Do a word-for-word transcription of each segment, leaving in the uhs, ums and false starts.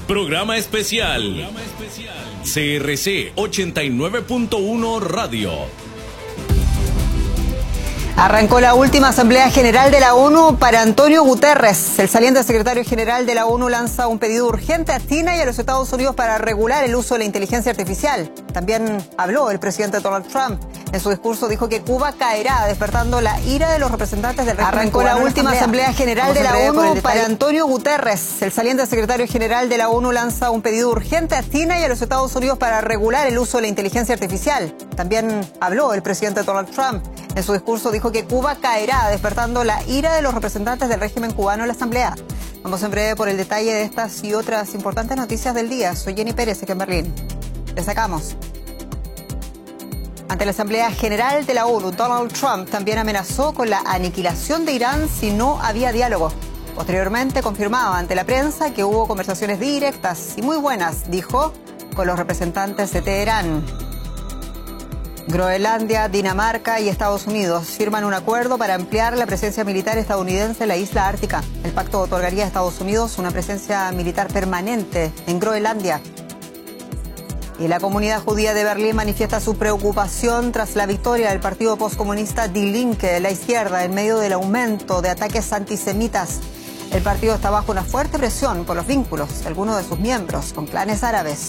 Programa especial. C R C ochenta y nueve punto uno Radio. Arrancó la última Asamblea General de la ONU para Antonio Guterres. El saliente secretario general de la ONU lanza un pedido urgente a China y a los Estados Unidos para regular el uso de la inteligencia artificial. También habló el presidente Donald Trump. En su discurso dijo que Cuba caerá, despertando la ira de los representantes del régimen. Arrancó la última Asamblea General de la ONU para Antonio Guterres. El saliente secretario general de la ONU lanza un pedido urgente a China y a los Estados Unidos para regular el uso de la inteligencia artificial. También habló el presidente Donald Trump. En su discurso dijo que Cuba caerá, despertando la ira de los representantes del régimen cubano en la Asamblea. Vamos en breve por el detalle de estas y otras importantes noticias del día. Soy Jenny Pérez, aquí en Berlín. Destacamos. Ante la Asamblea General de la ONU, Donald Trump también amenazó con la aniquilación de Irán si no había diálogo. Posteriormente confirmaba ante la prensa que hubo conversaciones directas y muy buenas, dijo, con los representantes de Teherán. Groenlandia, Dinamarca y Estados Unidos firman un acuerdo para ampliar la presencia militar estadounidense en la isla ártica. El pacto otorgaría a Estados Unidos una presencia militar permanente en Groenlandia. Y la comunidad judía de Berlín manifiesta su preocupación tras la victoria del partido postcomunista Die Linke, la izquierda, en medio del aumento de ataques antisemitas. El partido está bajo una fuerte presión por los vínculos de algunos de sus miembros con clanes árabes.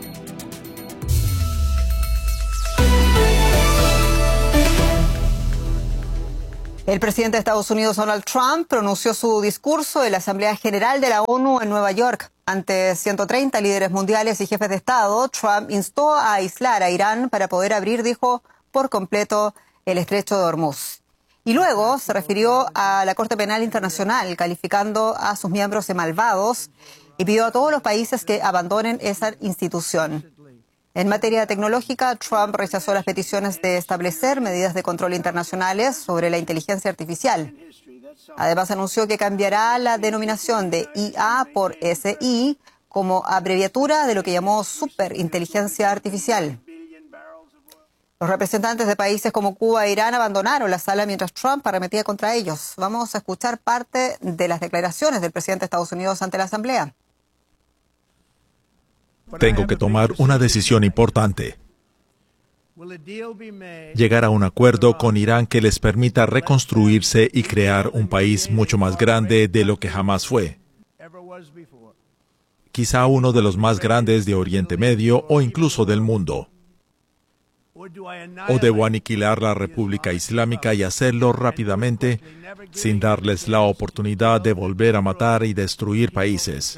El presidente de Estados Unidos, Donald Trump, pronunció su discurso en la Asamblea General de la ONU en Nueva York. Ante ciento treinta líderes mundiales y jefes de Estado, Trump instó a aislar a Irán para poder abrir, dijo, por completo el estrecho de Hormuz. Y luego se refirió a la Corte Penal Internacional, calificando a sus miembros de malvados y pidió a todos los países que abandonen esa institución. En materia tecnológica, Trump rechazó las peticiones de establecer medidas de control internacionales sobre la inteligencia artificial. Además, anunció que cambiará la denominación de I A por S I como abreviatura de lo que llamó superinteligencia artificial. Los representantes de países como Cuba e Irán abandonaron la sala mientras Trump arremetía contra ellos. Vamos a escuchar parte de las declaraciones del presidente de Estados Unidos ante la Asamblea. Tengo que tomar una decisión importante. Llegar a un acuerdo con Irán que les permita reconstruirse y crear un país mucho más grande de lo que jamás fue. Quizá uno de los más grandes de Oriente Medio o incluso del mundo. ¿O debo aniquilar la República Islámica y hacerlo rápidamente, sin darles la oportunidad de volver a matar y destruir países?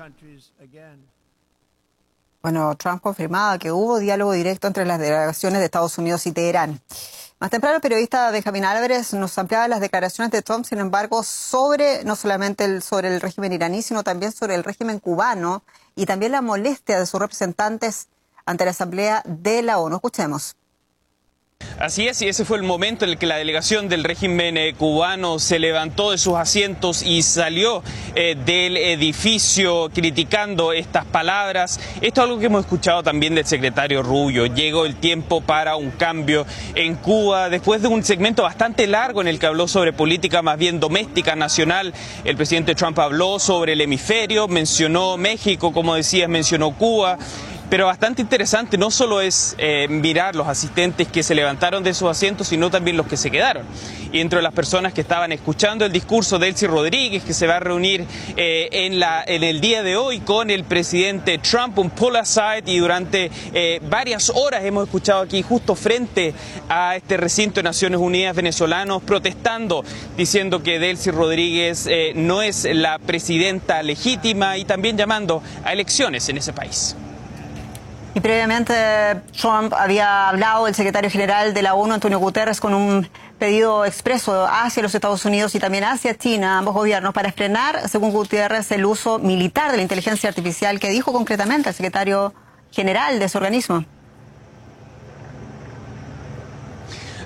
Bueno, Trump confirmaba que hubo diálogo directo entre las delegaciones de Estados Unidos y Teherán. Más temprano, el periodista Benjamín Álvarez nos ampliaba las declaraciones de Trump, sin embargo, sobre no solamente el, sobre el régimen iraní, sino también sobre el régimen cubano y también la molestia de sus representantes ante la Asamblea de la ONU. Escuchemos. Así es, y ese fue el momento en el que la delegación del régimen eh, cubano se levantó de sus asientos y salió eh, del edificio criticando estas palabras. Esto es algo que hemos escuchado también del secretario Rubio. Llegó el tiempo para un cambio en Cuba. Después de un segmento bastante largo en el que habló sobre política más bien doméstica, nacional, el presidente Trump habló sobre el hemisferio, mencionó México, como decías, mencionó Cuba. Pero bastante interesante no solo es eh, mirar los asistentes que se levantaron de sus asientos, sino también los que se quedaron. Y entre las personas que estaban escuchando el discurso de Delcy Rodríguez, que se va a reunir eh, en, la, en el día de hoy con el presidente Trump, un pull aside, y durante eh, varias horas hemos escuchado aquí justo frente a este recinto de Naciones Unidas venezolanos protestando, diciendo que Delcy Rodríguez eh, no es la presidenta legítima y también llamando a elecciones en ese país. Y previamente Trump había hablado, el secretario general de la ONU, Antonio Guterres, con un pedido expreso hacia los Estados Unidos y también hacia China, ambos gobiernos, para frenar, según Guterres, el uso militar de la inteligencia artificial, que dijo concretamente el secretario general de ese organismo.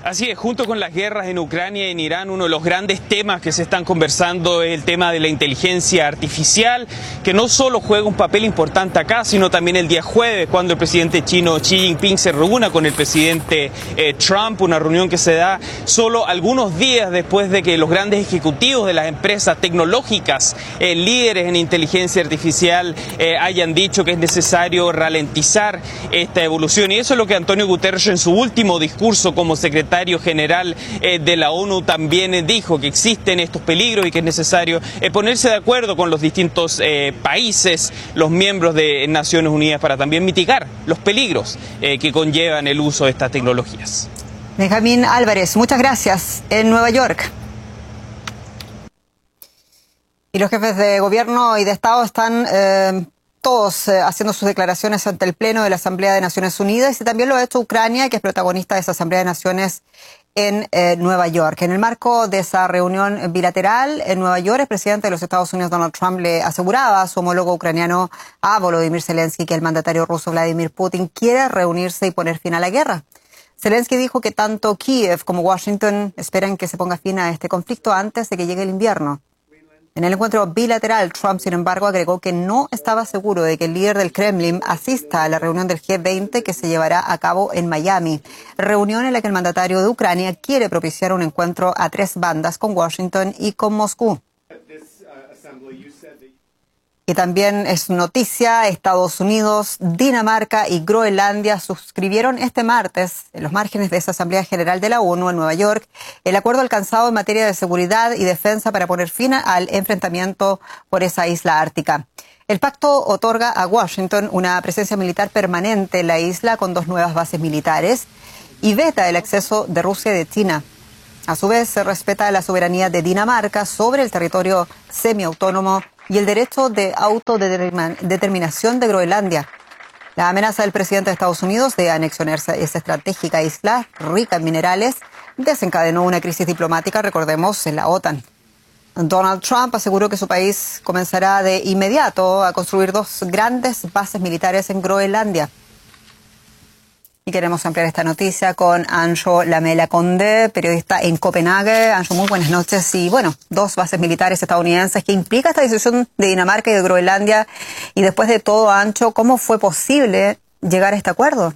Así es, junto con las guerras en Ucrania y en Irán, uno de los grandes temas que se están conversando es el tema de la inteligencia artificial, que no solo juega un papel importante acá, sino también el día jueves, cuando el presidente chino Xi Jinping se reúna con el presidente eh, Trump, una reunión que se da solo algunos días después de que los grandes ejecutivos de las empresas tecnológicas, eh, líderes en inteligencia artificial, eh, hayan dicho que es necesario ralentizar esta evolución. Y eso es lo que Antonio Guterres en su último discurso como secretario general eh, de la ONU también eh, dijo, que existen estos peligros y que es necesario eh, ponerse de acuerdo con los distintos eh, países, los miembros de Naciones Unidas, para también mitigar los peligros eh, que conllevan el uso de estas tecnologías. Benjamín Álvarez, muchas gracias, en Nueva York. Y los jefes de gobierno y de Estado están eh, todos eh, haciendo sus declaraciones ante el Pleno de la Asamblea de Naciones Unidas, y también lo ha hecho Ucrania, que es protagonista de esa Asamblea de Naciones en eh, Nueva York. En el marco de esa reunión bilateral en Nueva York, el presidente de los Estados Unidos, Donald Trump, le aseguraba a su homólogo ucraniano, a Volodymyr Zelensky, que el mandatario ruso Vladimir Putin quiere reunirse y poner fin a la guerra. Zelensky dijo que tanto Kiev como Washington esperan que se ponga fin a este conflicto antes de que llegue el invierno. En el encuentro bilateral, Trump, sin embargo, agregó que no estaba seguro de que el líder del Kremlin asista a la reunión del G veinte que se llevará a cabo en Miami, reunión en la que el mandatario de Ucrania quiere propiciar un encuentro a tres bandas con Washington y con Moscú. Y también es noticia, Estados Unidos, Dinamarca y Groenlandia suscribieron este martes, en los márgenes de esa Asamblea General de la ONU en Nueva York, el acuerdo alcanzado en materia de seguridad y defensa para poner fin al enfrentamiento por esa isla ártica. El pacto otorga a Washington una presencia militar permanente en la isla con dos nuevas bases militares y veta el acceso de Rusia y de China. A su vez, se respeta la soberanía de Dinamarca sobre el territorio semiautónomo y el derecho de autodeterminación de Groenlandia. La amenaza del presidente de Estados Unidos de anexionar esa estratégica isla rica en minerales desencadenó una crisis diplomática, recordemos, en la OTAN. Donald Trump aseguró que su país comenzará de inmediato a construir dos grandes bases militares en Groenlandia. Y queremos ampliar esta noticia con Anjo Lamela Condé, periodista en Copenhague. Anjo, muy buenas noches. Y bueno, dos bases militares estadounidenses. ¿Qué implica esta decisión de Dinamarca y de Groenlandia? Y después de todo, Anjo, ¿cómo fue posible llegar a este acuerdo?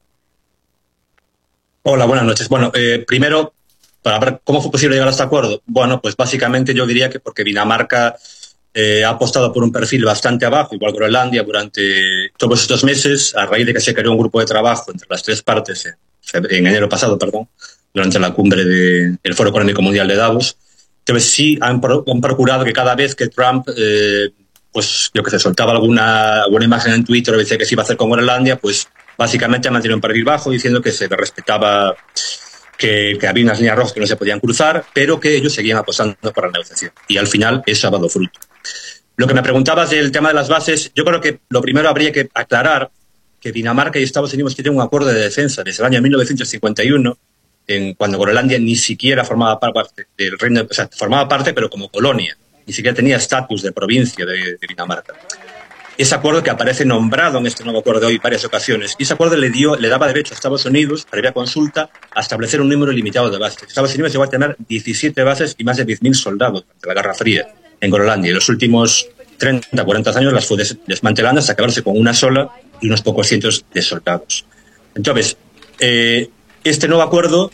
Hola, buenas noches. Bueno, eh, primero, para ver cómo fue posible llegar a este acuerdo. Bueno, pues básicamente yo diría que porque Dinamarca Eh, ha apostado por un perfil bastante abajo, igual Groenlandia, durante todos estos meses, a raíz de que se creó un grupo de trabajo entre las tres partes en, en enero pasado, perdón, durante la cumbre del Foro Económico Mundial de Davos. Entonces sí han, pro, han procurado que cada vez que Trump, eh, pues yo que sé, soltaba alguna, alguna imagen en Twitter o decía que se iba a hacer con Groenlandia, pues básicamente ha mantenido un perfil bajo, diciendo que se respetaba, que, que había unas líneas rojas que no se podían cruzar, pero que ellos seguían apostando por la negociación. Y al final eso ha dado fruto. Lo que me preguntabas del tema de las bases, yo creo que lo primero habría que aclarar que Dinamarca y Estados Unidos tienen un acuerdo de defensa desde el año mil novecientos cincuenta y uno, en, cuando Groenlandia ni siquiera formaba parte del reino, o sea, formaba parte pero como colonia, ni siquiera tenía estatus de provincia de, de Dinamarca. Ese acuerdo que aparece nombrado en este nuevo acuerdo de hoy varias ocasiones, y ese acuerdo le dio, le daba derecho a Estados Unidos, previa consulta, a establecer un número limitado de bases. Estados Unidos llegó a tener diecisiete bases y más de diez mil soldados durante la Guerra Fría en Groenlandia. En los últimos treinta, cuarenta años las fue des desmantelando hasta acabarse con una sola y unos pocos cientos de soldados. Entonces, eh, este nuevo acuerdo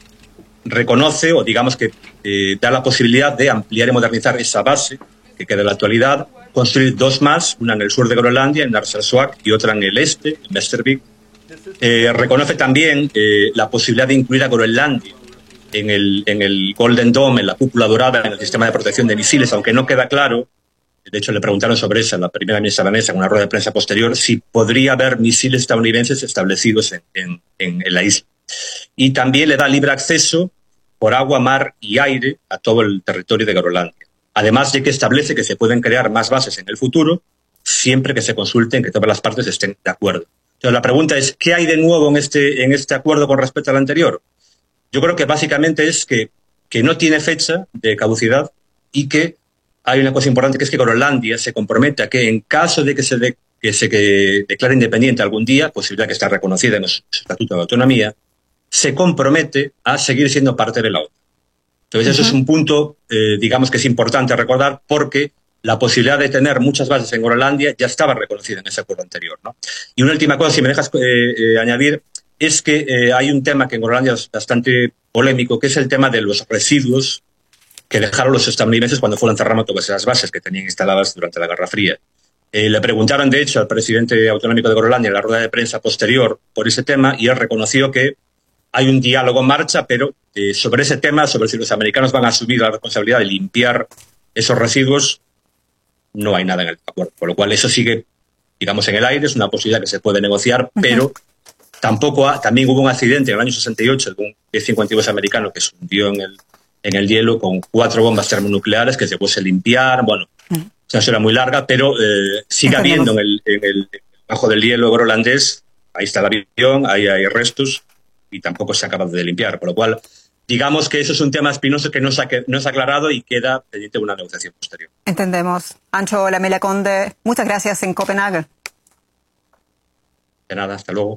reconoce, o digamos que eh, da la posibilidad de ampliar y modernizar esa base que queda en la actualidad, construir dos más, una en el sur de Groenlandia, en Narsarsuaq, y otra en el este, en Vestervik. Eh, reconoce también eh, la posibilidad de incluir a Groenlandia en el, en el Golden Dome, en la cúpula dorada, en el sistema de protección de misiles, aunque no queda claro. De hecho, le preguntaron sobre eso a la primera ministra danesa en una rueda de prensa posterior, si podría haber misiles estadounidenses establecidos en, en, en, en la isla. Y también le da libre acceso por agua, mar y aire a todo el territorio de Groenlandia. Además de que establece que se pueden crear más bases en el futuro, siempre que se consulten, que todas las partes estén de acuerdo. Entonces, la pregunta es, ¿qué hay de nuevo en este, en este acuerdo con respecto al anterior? Yo creo que básicamente es que, que no tiene fecha de caducidad y que hay una cosa importante, que es que Groenlandia se compromete a que en caso de que se, de, que se que declare independiente algún día, posibilidad que está reconocida en su estatuto de autonomía, se compromete a seguir siendo parte de la OTAN. Entonces, eso uh-huh. es un punto, eh, digamos, que es importante recordar, porque la posibilidad de tener muchas bases en Groenlandia ya estaba reconocida en ese acuerdo anterior, ¿no? Y una última cosa, si me dejas eh, eh, añadir, es que eh, hay un tema que en Groenlandia es bastante polémico, que es el tema de los residuos que dejaron los estadounidenses cuando fueron cerrando todas esas bases que tenían instaladas durante la Guerra Fría. Eh, le preguntaron, de hecho, al presidente autonómico de Groenlandia en la rueda de prensa posterior por ese tema, y él reconoció que hay un diálogo en marcha, pero eh, sobre ese tema, sobre si los americanos van a asumir la responsabilidad de limpiar esos residuos, no hay nada en el acuerdo. Por lo cual eso sigue, digamos, en el aire, es una posibilidad que se puede negociar, uh-huh. pero tampoco ha, también hubo un accidente en el año sesenta y ocho de un B cincuenta y dos americano que se hundió en el, en el hielo con cuatro bombas termonucleares que se puede limpiar. Bueno, uh-huh. es una historia muy larga, pero eh, sigue habiendo en el, en el bajo del hielo groenlandés, ahí está el avión, ahí hay restos, y tampoco se ha acabado de limpiar, por lo cual digamos que eso es un tema espinoso que no se ha, que no se ha aclarado y queda pendiente de una negociación posterior. Entendemos. Ancho Lamela Conde, muchas gracias en Copenhague. De nada, hasta luego.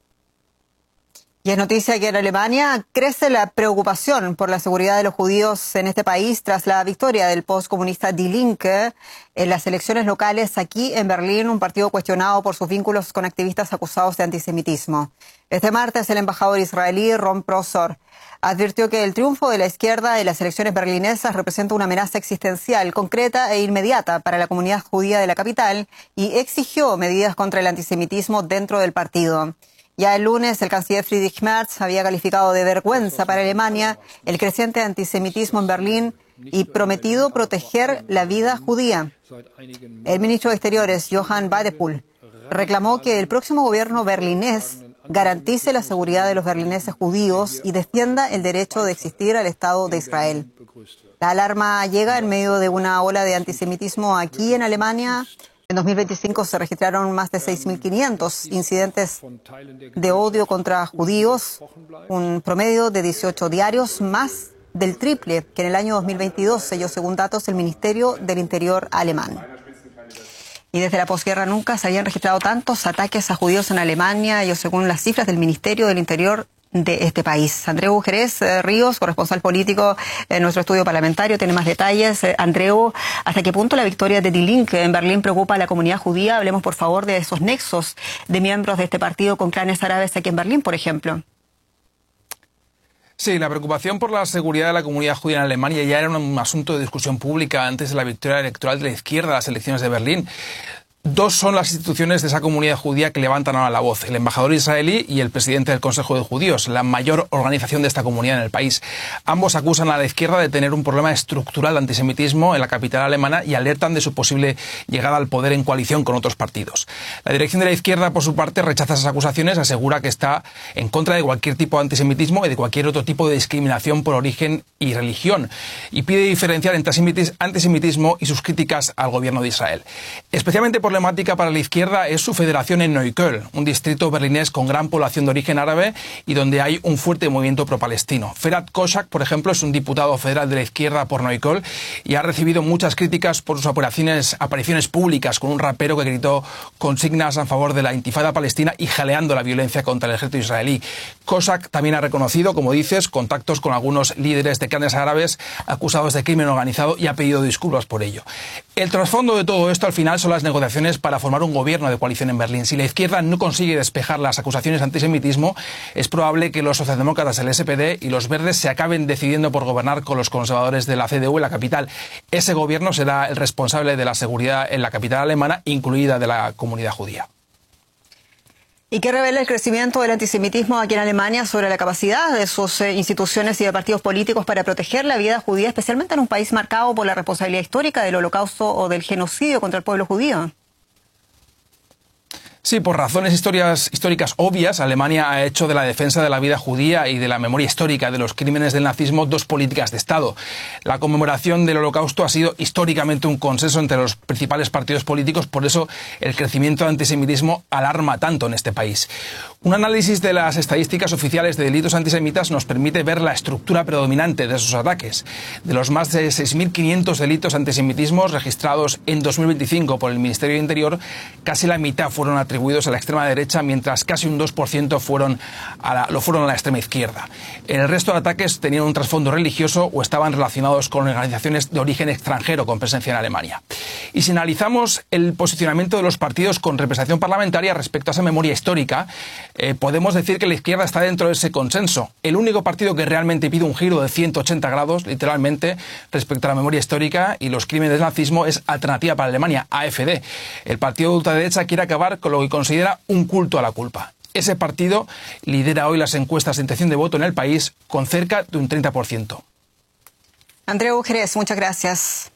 Y es noticia que en Alemania crece la preocupación por la seguridad de los judíos en este país tras la victoria del postcomunista Die Linke en las elecciones locales aquí en Berlín, un partido cuestionado por sus vínculos con activistas acusados de antisemitismo. Este martes, el embajador israelí Ron Prosor advirtió que el triunfo de la izquierda en las elecciones berlinesas representa una amenaza existencial, concreta e inmediata para la comunidad judía de la capital y exigió medidas contra el antisemitismo dentro del partido. Ya el lunes, el canciller Friedrich Merz había calificado de vergüenza para Alemania el creciente antisemitismo en Berlín y prometido proteger la vida judía. El ministro de Exteriores, Johann Wadephul, reclamó que el próximo gobierno berlinés garantice la seguridad de los berlineses judíos y defienda el derecho de existir al Estado de Israel. La alarma llega en medio de una ola de antisemitismo aquí en Alemania. En dos mil veinticinco se registraron más de seis mil quinientos incidentes de odio contra judíos, un promedio de dieciocho diarios, más del triple que en el año dos mil veintidós, selló según datos el Ministerio del Interior alemán. Y desde la posguerra nunca se habían registrado tantos ataques a judíos en Alemania, ello según las cifras del Ministerio del Interior de este país. Andreu Jerez eh, Ríos, corresponsal político en nuestro estudio parlamentario, tiene más detalles. Eh, Andreu, ¿hasta qué punto la victoria de Die Linke en Berlín preocupa a la comunidad judía? Hablemos, por favor, de esos nexos de miembros de este partido con clanes árabes aquí en Berlín, por ejemplo. Sí, la preocupación por la seguridad de la comunidad judía en Alemania ya era un asunto de discusión pública antes de la victoria electoral de la izquierda en las elecciones de Berlín. Dos son las instituciones de esa comunidad judía que levantan ahora la voz, el embajador israelí y el presidente del Consejo de Judíos, la mayor organización de esta comunidad en el país. Ambos acusan a la izquierda de tener un problema estructural de antisemitismo en la capital alemana y alertan de su posible llegada al poder en coalición con otros partidos. La dirección de la izquierda, por su parte, rechaza esas acusaciones, asegura que está en contra de cualquier tipo de antisemitismo y de cualquier otro tipo de discriminación por origen y religión, y pide diferenciar entre antisemitismo y sus críticas al gobierno de Israel. Especialmente por problemática para la izquierda es su federación en Neukölln, un distrito berlinés con gran población de origen árabe y donde hay un fuerte movimiento pro-palestino. Ferhat Koschak, por ejemplo, es un diputado federal de la izquierda por Neukölln y ha recibido muchas críticas por sus apariciones, apariciones públicas con un rapero que gritó consignas a favor de la intifada palestina y jaleando la violencia contra el ejército israelí. Koschak también ha reconocido, como dices, contactos con algunos líderes de clanes árabes acusados de crimen organizado y ha pedido disculpas por ello. El trasfondo de todo esto al final son las negociaciones para formar un gobierno de coalición en Berlín. Si la izquierda no consigue despejar las acusaciones de antisemitismo, es probable que los socialdemócratas, el S P D y los verdes se acaben decidiendo por gobernar con los conservadores de la C D U en la capital. Ese gobierno será el responsable de la seguridad en la capital alemana, incluida de la comunidad judía. ¿Y qué revela el crecimiento del antisemitismo aquí en Alemania sobre la capacidad de sus eh, instituciones y de partidos políticos para proteger la vida judía, especialmente en un país marcado por la responsabilidad histórica del holocausto o del genocidio contra el pueblo judío? Sí, por razones historias, históricas obvias, Alemania ha hecho de la defensa de la vida judía y de la memoria histórica de los crímenes del nazismo dos políticas de Estado. La conmemoración del Holocausto ha sido históricamente un consenso entre los principales partidos políticos, por eso el crecimiento del antisemitismo alarma tanto en este país. Un análisis de las estadísticas oficiales de delitos antisemitas nos permite ver la estructura predominante de esos ataques. De los más de seis mil quinientos delitos antisemitismos registrados en dos mil veinticinco por el Ministerio del Interior, casi la mitad fueron atribuidos atribuidos a la extrema derecha, mientras casi un dos por ciento fueron a la, lo fueron a la extrema izquierda. El resto de ataques tenían un trasfondo religioso o estaban relacionados con organizaciones de origen extranjero con presencia en Alemania. Y si analizamos el posicionamiento de los partidos con representación parlamentaria respecto a esa memoria histórica, eh, podemos decir que la izquierda está dentro de ese consenso. El único partido que realmente pide un giro de ciento ochenta grados, literalmente, respecto a la memoria histórica y los crímenes del nazismo es Alternativa para Alemania, A F D. El partido de ultraderecha quiere acabar con lo que considera un culto a la culpa. Ese partido lidera hoy las encuestas de intención de voto en el país con cerca de un treinta por ciento. Andreu Jerez, muchas gracias.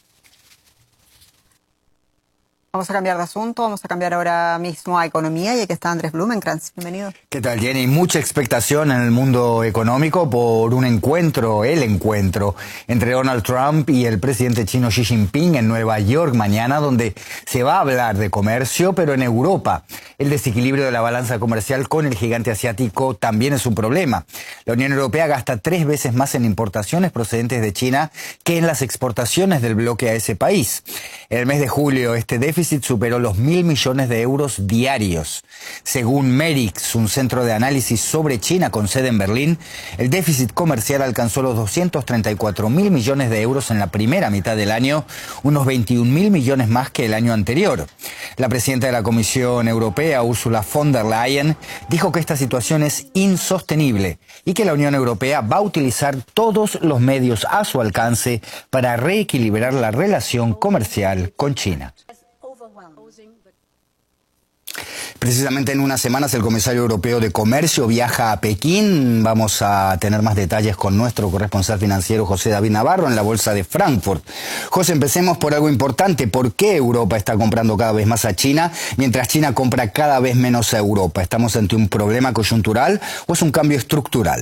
Vamos a cambiar de asunto, vamos a cambiar ahora mismo a economía y aquí está Andrés Blumenkrantz. Bienvenido. ¿Qué tal, Jenny? Mucha expectación en el mundo económico por un encuentro, el encuentro entre Donald Trump y el presidente chino Xi Jinping en Nueva York mañana, donde se va a hablar de comercio, pero en Europa. El desequilibrio de la balanza comercial con el gigante asiático también es un problema. La Unión Europea gasta tres veces más en importaciones procedentes de China que en las exportaciones del bloque a ese país. En el mes de julio, este déficit superó los mil millones de euros diarios. Según Merix, un centro de análisis sobre China con sede en Berlín, el déficit comercial alcanzó los doscientos treinta y cuatro mil millones de euros en la primera mitad del año, unos veintiún mil millones más que el año anterior. La presidenta de la Comisión Europea, Ursula von der Leyen, dijo que esta situación es insostenible y que la Unión Europea va a utilizar todos los medios a su alcance para reequilibrar la relación comercial con China. Precisamente en unas semanas el comisario europeo de Comercio viaja a Pekín. Vamos a tener más detalles con nuestro corresponsal financiero José David Navarro en la Bolsa de Frankfurt. José, empecemos por algo importante. ¿Por qué Europa está comprando cada vez más a China mientras China compra cada vez menos a Europa? ¿Estamos ante un problema coyuntural o es un cambio estructural?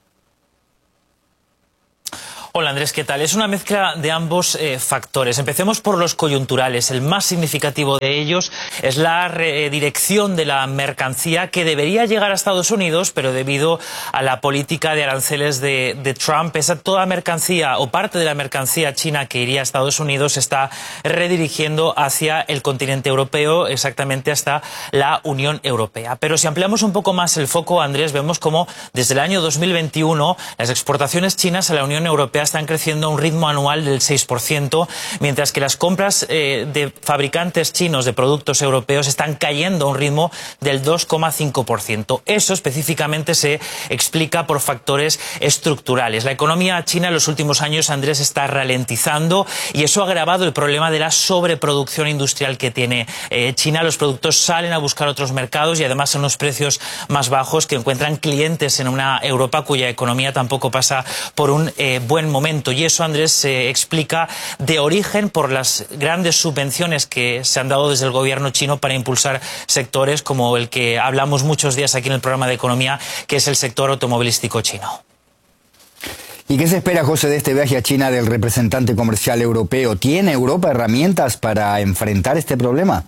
Hola Andrés, ¿qué tal? Es una mezcla de ambos eh, factores. Empecemos por los coyunturales. El más significativo de ellos es la redirección de la mercancía que debería llegar a Estados Unidos, pero debido a la política de aranceles de, de Trump, esa toda mercancía o parte de la mercancía china que iría a Estados Unidos se está redirigiendo hacia el continente europeo, exactamente hasta la Unión Europea. Pero si ampliamos un poco más el foco, Andrés, vemos como desde el año dos mil veintiuno las exportaciones chinas a la Unión Europea están creciendo a un ritmo anual del seis por ciento, mientras que las compras eh, de fabricantes chinos de productos europeos están cayendo a un ritmo del dos coma cinco por ciento. Eso específicamente se explica por factores estructurales. La economía china en los últimos años, Andrés, está ralentizando y eso ha agravado el problema de la sobreproducción industrial que tiene eh, China. Los productos salen a buscar otros mercados y además a unos precios más bajos que encuentran clientes en una Europa cuya economía tampoco pasa por un eh, buen momento. momento. Y eso, Andrés, se explica de origen por las grandes subvenciones que se han dado desde el gobierno chino para impulsar sectores como el que hablamos muchos días aquí en el programa de economía, que es el sector automovilístico chino. ¿Y qué se espera, José, de este viaje a China del representante comercial europeo? ¿Tiene Europa herramientas para enfrentar este problema?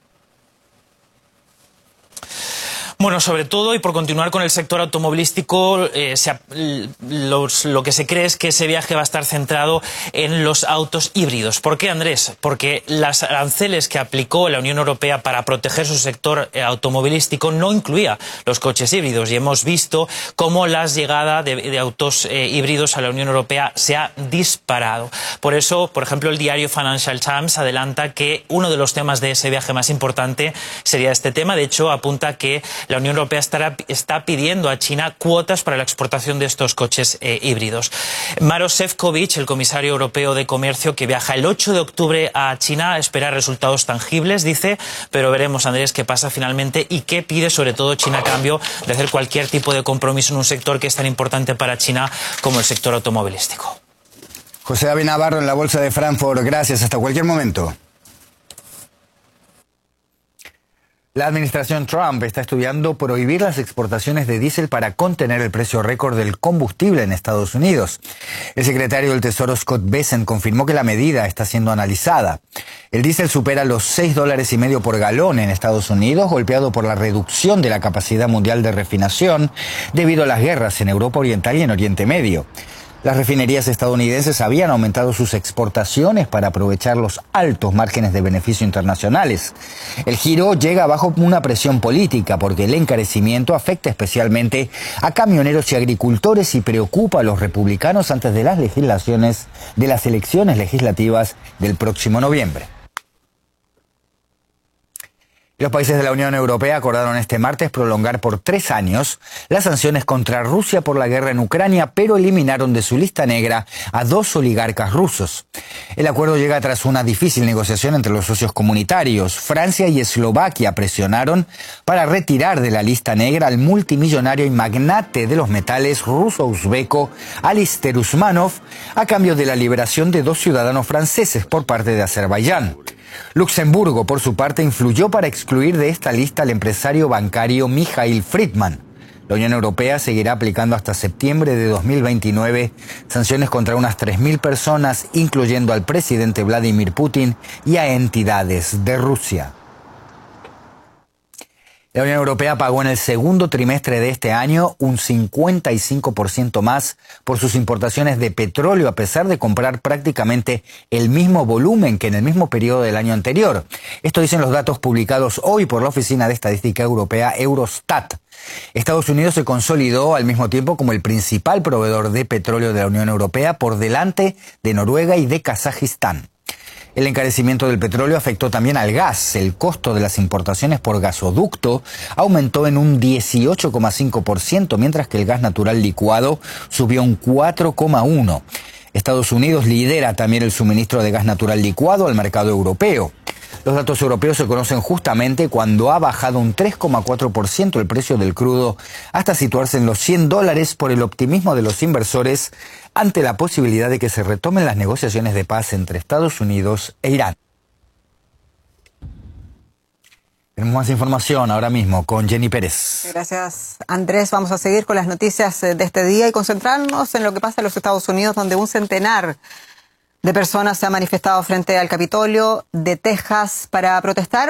Bueno, sobre todo, y por continuar con el sector automovilístico, eh, se, los, lo que se cree es que ese viaje va a estar centrado en los autos híbridos. ¿Por qué, Andrés? Porque las aranceles que aplicó la Unión Europea para proteger su sector eh, automovilístico no incluía los coches híbridos. Y hemos visto cómo la llegada de, de autos eh, híbridos a la Unión Europea se ha disparado. Por eso, por ejemplo, el diario Financial Times adelanta que uno de los temas de ese viaje más importante sería este tema. De hecho, apunta que la Unión Europea estará, está pidiendo a China cuotas para la exportación de estos coches eh, híbridos. Maroš Šefčovič, el comisario europeo de Comercio, que viaja el ocho de octubre a China, espera resultados tangibles, dice, pero veremos, Andrés, qué pasa finalmente y qué pide sobre todo China a cambio de hacer cualquier tipo de compromiso en un sector que es tan importante para China como el sector automovilístico. José David Navarro en la Bolsa de Frankfurt. Gracias. Hasta cualquier momento. La administración Trump está estudiando prohibir las exportaciones de diésel para contener el precio récord del combustible en Estados Unidos. El secretario del Tesoro Scott Bessent confirmó que la medida está siendo analizada. El diésel supera los seis dólares y medio por galón en Estados Unidos, golpeado por la reducción de la capacidad mundial de refinación debido a las guerras en Europa Oriental y en Oriente Medio. Las refinerías estadounidenses habían aumentado sus exportaciones para aprovechar los altos márgenes de beneficio internacionales. El giro llega bajo una presión política porque el encarecimiento afecta especialmente a camioneros y agricultores y preocupa a los republicanos antes de las legislaciones de las elecciones legislativas del próximo noviembre. Los países de la Unión Europea acordaron este martes prolongar por tres años las sanciones contra Rusia por la guerra en Ucrania, pero eliminaron de su lista negra a dos oligarcas rusos. El acuerdo llega tras una difícil negociación entre los socios comunitarios. Francia y Eslovaquia presionaron para retirar de la lista negra al multimillonario y magnate de los metales ruso-uzbeco Alister Usmanov a cambio de la liberación de dos ciudadanos franceses por parte de Azerbaiyán. Luxemburgo, por su parte, influyó para excluir de esta lista al empresario bancario Mikhail Friedman. La Unión Europea seguirá aplicando hasta septiembre de dos mil veintinueve sanciones contra unas tres mil personas, incluyendo al presidente Vladimir Putin y a entidades de Rusia. La Unión Europea pagó en el segundo trimestre de este año un cincuenta y cinco por ciento más por sus importaciones de petróleo, a pesar de comprar prácticamente el mismo volumen que en el mismo periodo del año anterior. Esto dicen los datos publicados hoy por la Oficina de Estadística Europea, Eurostat. Estados Unidos se consolidó al mismo tiempo como el principal proveedor de petróleo de la Unión Europea, por delante de Noruega y de Kazajistán. El encarecimiento del petróleo afectó también al gas. El costo de las importaciones por gasoducto aumentó en un dieciocho coma cinco por ciento, mientras que el gas natural licuado subió un cuatro coma uno por ciento. Estados Unidos lidera también el suministro de gas natural licuado al mercado europeo. Los datos europeos se conocen justamente cuando ha bajado un tres coma cuatro por ciento el precio del crudo hasta situarse en los cien dólares por el optimismo de los inversores ante la posibilidad de que se retomen las negociaciones de paz entre Estados Unidos e Irán. Tenemos más información ahora mismo con Jenny Pérez. Gracias, Andrés. Vamos a seguir con las noticias de este día y concentrarnos en lo que pasa en los Estados Unidos, donde un centenar de personas se han manifestado frente al Capitolio de Texas para protestar